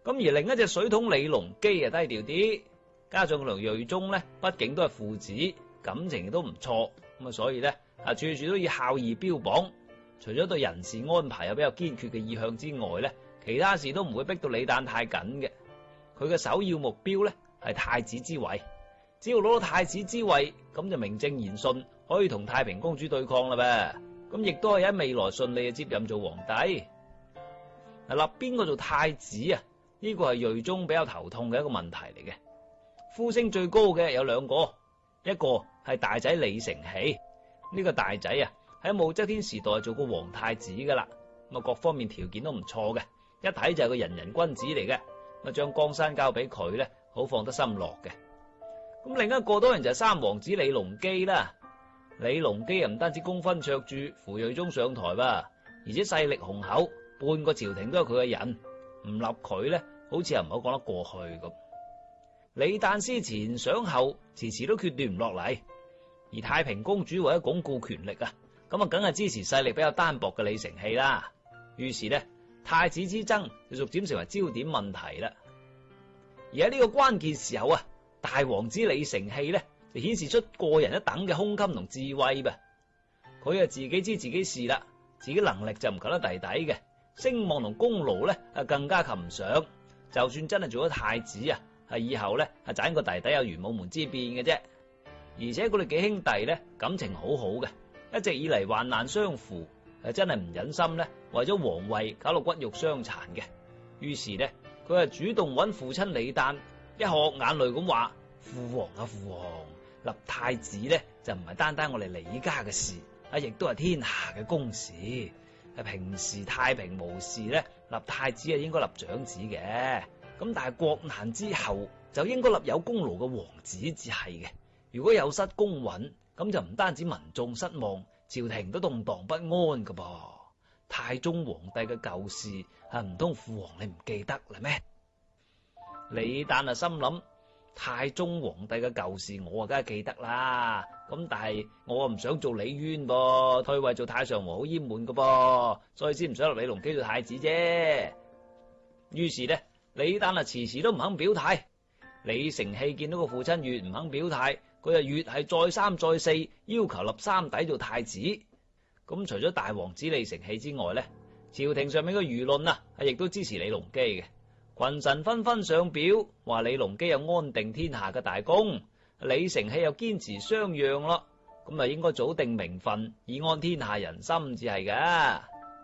咁而另一隻水桶李隆基啊低調啲，加上佢同睿宗咧，畢竟都係父子，感情亦都唔錯，咁啊所以咧處處都以孝義標榜。除咗對人事安排有比較堅決嘅意向之外咧，其他事都唔會逼到李旦太緊嘅。佢嘅首要目標咧係太子之位，只要攞到太子之位，咁就名正言順可以同太平公主對抗啦噃。咁亦都係喺未來順利嘅接任做皇帝。嗱，立邊個做太子啊？呢個係睿宗比較頭痛嘅一個問題嚟嘅。呼聲最高嘅有兩個，一個係大仔李承禧，呢個大仔啊喺武則天時代做過皇太子噶啦，咁啊各方面條件都唔錯嘅，一睇就係個仁人君子嚟嘅，咁啊將江山交俾佢咧，好放得心落嘅。咁另一個當然就係三皇子李隆基啦。李隆基唔單止功勳卓著，扶睿宗上台噃，而且勢力雄厚，半個朝廷都係佢嘅人，唔立佢咧，好似又唔好講得過去咁。李旦思前想後，遲遲都決斷唔落嚟，而太平公主為咗鞏固權力啊，咁啊梗係支持勢力比較單薄嘅李承禧啦。於是咧，太子之爭就逐漸成為焦點問題啦。而喺呢個關鍵時候啊，大王子李承禧咧就顯示出過人一等嘅胸襟同智慧噃。佢啊自己知自己事啦，自己能力就唔及得弟弟嘅，聲望同功勞咧更加及唔上。就算真係做咗太子啊，以後咧盞個弟弟有玄武門之變嘅啫。而且佢哋幾兄弟咧感情好好嘅，一直以嚟患難相扶，真係唔忍心咧為咗皇位搞到骨肉相殘嘅。於是咧佢係主動揾父親李旦，一殼眼淚咁話：父皇啊父皇，立太子咧就唔係單單我哋李家嘅事，亦都係天下嘅公事。平時太平無事咧，立太子應該立長子嘅，咁但係國難之後就應該立有功勞嘅王子至係嘅。如果有失公允，咁就唔單止民眾失望，朝廷都動盪不安噶噃。太宗皇帝嘅舊事唔通父皇你唔記得啦咩？李旦心諗，太宗皇帝嘅舊事我梗係記得啦，咁但係我唔想做李淵噃，退位做太上皇好厭悶噶噃，所以先唔想立李隆基做太子啫。於是咧，李旦遲遲都唔肯表態。李承禧見到個父親越唔肯表態，佢就越係再三再四要求立三弟做太子。咁除咗大王子李承禧之外咧，朝廷上面嘅輿論亦都支持李隆基嘅。群臣紛紛上表，話李隆基有安定天下嘅大功，李承禧又堅持相讓咯，咁應該早定名分，以安天下人心至係噶。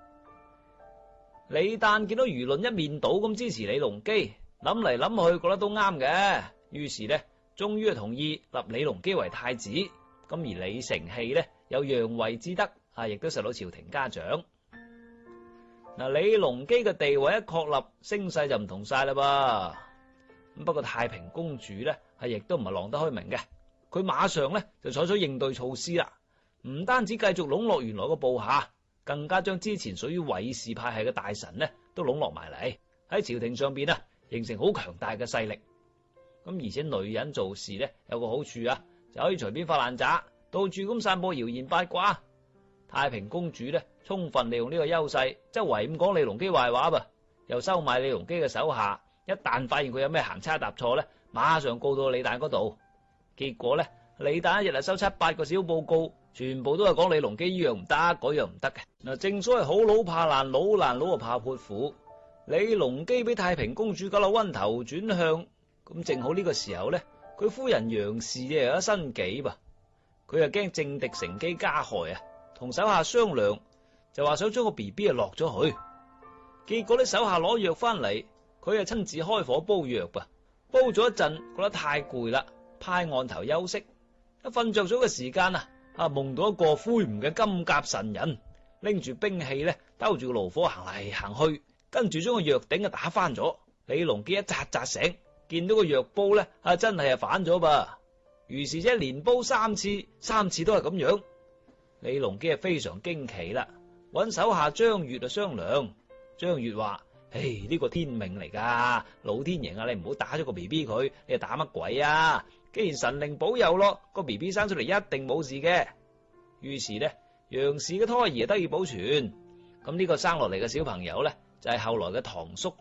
李旦見到輿論一面倒咁支持李隆基，諗嚟諗去覺得都啱嘅，於是咧終於同意立李隆基為太子。咁而李承禧咧有讓位之德，亦都受到朝廷嘉獎。李隆基嘅地位一確立，聲勢就唔同晒啦噃。咁不過太平公主咧亦都唔係浪得虛名嘅，佢馬上咧就採取應對措施啦，唔單止繼續籠絡原來個部下，更加將之前屬於韋氏派系嘅大臣咧都籠絡埋嚟，喺朝廷上邊形成好強大嘅勢力。咁而且女人做事咧有個好處就可以隨便發爛渣，到處咁散播謠言八卦。太平公主咧充分利用呢個優勢，周圍咁講李隆基壞話噃，又收買李隆基嘅手下，一旦發現佢有咩行差踏錯咧，馬上告到李旦嗰度。結果咧，李旦一日收7、8個小報告，全部都係講李隆基依樣唔得，嗰樣唔得嘅。正所謂好佬怕爛佬，爛佬怕潑婦。李隆基俾太平公主搞到暈頭轉向，咁正好呢個時候咧，佢夫人楊氏又有一身忌噃，佢又驚政敵乘機加害同手下商量，就話想將個 BB 落咗去。結果啲手下攞藥翻嚟，佢親自開火煲藥噃，煲咗一陣覺得太攰啦，派案頭休息。一瞓着咗嘅時間夢到一個魁梧嘅金甲神人，拎住兵器咧，兜住個爐火行嚟行去，跟住將個藥鼎打翻咗。李隆基一扎醒，見到個藥煲咧真係反咗噃。於是即連煲3次，3次都係咁樣。李隆基非常驚奇啦，揾手下張悅商量。張悅話：呢個天命嚟噶，老天爺你唔好打咗個 BB 佢，你打乜鬼啊？既然神靈保佑咯，個 BB 生出嚟一定冇事嘅。於是咧，楊氏嘅胎兒得以保存。咁呢個生落嚟嘅小朋友咧，就係後來嘅唐肅